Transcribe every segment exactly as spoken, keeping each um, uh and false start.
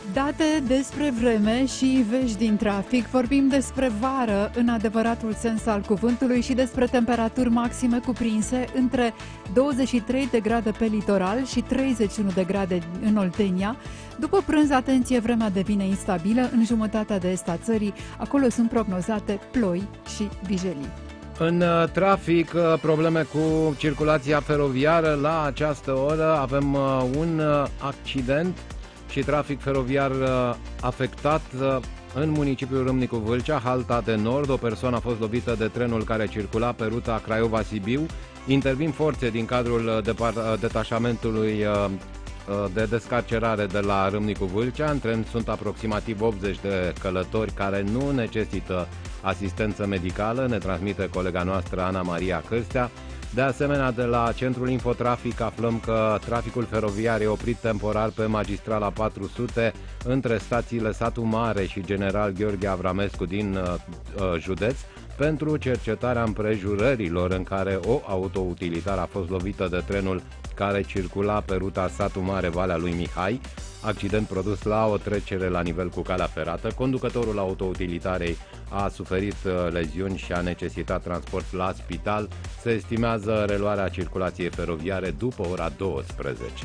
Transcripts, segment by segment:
Date despre vreme și vești din trafic. Vorbim despre vară în adevăratul sens al cuvântului și despre temperaturi maxime cuprinse între douăzeci și trei de grade pe litoral și treizeci și unu de grade în Oltenia. După prânz, atenție, vremea devine instabilă în jumătatea de est a țării. Acolo sunt prognozate ploi și vijelii. În trafic, probleme cu circulația feroviară. La această oră avem un accident și trafic feroviar afectat în municipiul Râmnicu Vâlcea, halta de nord. O persoană a fost lovită de trenul care circula pe ruta Craiova-Sibiu. Intervin forțe din cadrul detașamentului de descarcerare de la Râmnicu Vâlcea. În tren sunt aproximativ optzeci de călători care nu necesită asistență medicală, ne transmite colega noastră Ana Maria Cârstea. De asemenea, de la Centrul Infotrafic aflăm că traficul feroviar e oprit temporar pe magistrala patru sute între stațiile Satu Mare și General Gheorghe Avramescu din uh, județ pentru cercetarea împrejurărilor în care o autoutilitară a fost lovită de trenul care circula pe ruta Satu Mare, Valea lui Mihai. Accident produs la o trecere la nivel cu calea ferată. Conducătorul autoutilitarei a suferit leziuni și a necesitat transport la spital. Se estimează reluarea circulației feroviare după ora douăsprezece.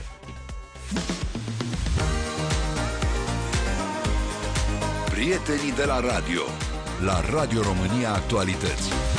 Prietenii de la radio, la Radio România Actualități.